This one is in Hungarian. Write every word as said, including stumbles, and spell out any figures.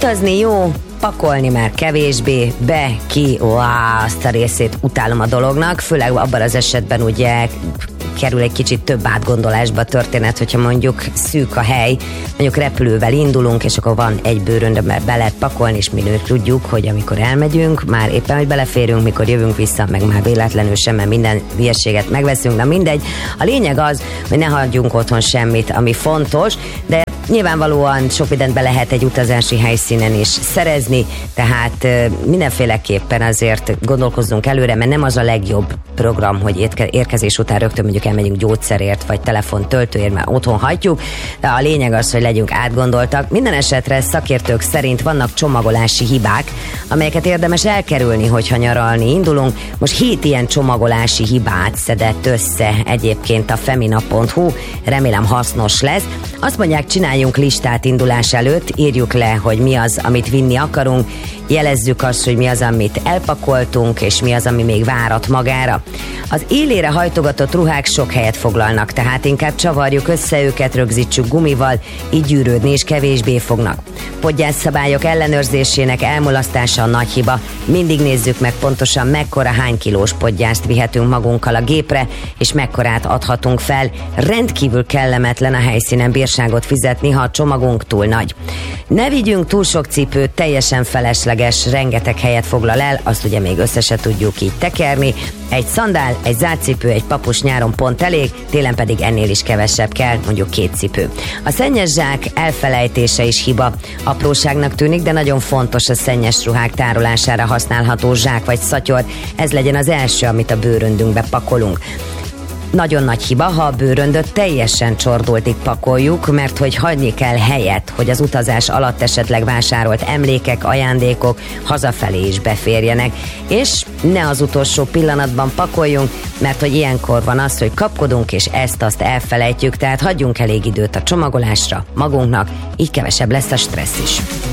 Utazni jó, pakolni már kevésbé, be, ki, wow, azt a részét utálom a dolognak, főleg abban az esetben ugye kerül egy kicsit több átgondolásba a történet, hogyha mondjuk szűk a hely, mondjuk repülővel indulunk, és akkor van egy bőröndbe, be lehet pakolni, és mi tudjuk, hogy amikor elmegyünk, már éppen, hogy beleférünk, mikor jövünk vissza, meg már véletlenül sem, mert minden hülyeséget megveszünk, na mindegy. A lényeg az, hogy ne hagyjunk otthon semmit, ami fontos, de nyilvánvalóan sok mindent be lehet egy utazási helyszínen is szerezni, tehát mindenféleképpen azért gondolkozzunk előre, mert nem az a legjobb program, hogy érkezés után rögtön mondjuk elmegyünk gyógyszerért, vagy telefontöltőért, mert otthon hagyjuk, de a lényeg az, hogy legyünk átgondoltak. Minden esetre szakértők szerint vannak csomagolási hibák, amelyeket érdemes elkerülni, hogyha nyaralni indulunk. Most hét ilyen csomagolási hibát szedett össze egyébként a femina pont hu, remélem hasznos lesz. Azt mondják, csináljunk listát indulás előtt, írjuk le, hogy mi az, amit vinni akarunk, jelezzük azt, hogy mi az, amit elpakoltunk, és mi az, ami még várat magára. Az élére hajtogatott ruhák sok helyet foglalnak, tehát inkább csavarjuk össze őket, rögzítsük gumival, így gyűrődni is kevésbé fognak. Podgyászszabályok ellenőrzésének elmulasztása a nagy hiba. Mindig nézzük meg pontosan, mekkora hány kilós podgyászt vihetünk magunkkal a gépre, és mekkorát adhatunk fel. Rendkívül kellemetlen a helyszínen bírságot fizetni, ha a csomagunk túl nagy. Ne vigyünk túl sok cipőt, teljesen felesleges, rengeteg helyet foglal el, azt ugye még össze se tudjuk így tekerni. Egy szandál, egy zárcipő, egy papus nyáron pont elég, télen pedig ennél is kevesebb kell, mondjuk két cipő. A szennyes zsák elfelejtése is hiba. Apróságnak tűnik, de nagyon fontos a szennyes ruhák tárolására használható zsák vagy szatyor. Ez legyen az első, amit a bőröndünkbe pakolunk. Nagyon nagy hiba, ha a bőröndöt teljesen csordultig pakoljuk, mert hogy hagyni kell helyet, hogy az utazás alatt esetleg vásárolt emlékek, ajándékok hazafelé is beférjenek, és ne az utolsó pillanatban pakoljunk, mert hogy ilyenkor van az, hogy kapkodunk, és ezt-azt elfelejtjük, tehát hagyjunk elég időt a csomagolásra magunknak, így kevesebb lesz a stressz is.